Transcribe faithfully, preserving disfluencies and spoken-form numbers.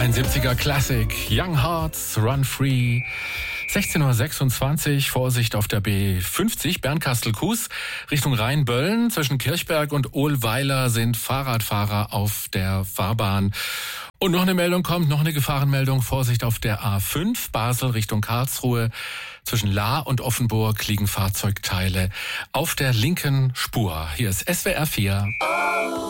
Ein siebziger Classic, Young Hearts, Run Free. sechzehn Uhr sechsundzwanzig, Vorsicht auf der B fünfzig, Bernkastel-Kues, Richtung Rheinböllen. Zwischen Kirchberg und Ohlweiler sind Fahrradfahrer auf der Fahrbahn. Und noch eine Meldung kommt, noch eine Gefahrenmeldung. Vorsicht auf der A fünf, Basel Richtung Karlsruhe. Zwischen Lahr und Offenburg liegen Fahrzeugteile auf der linken Spur. Hier ist S W R vier.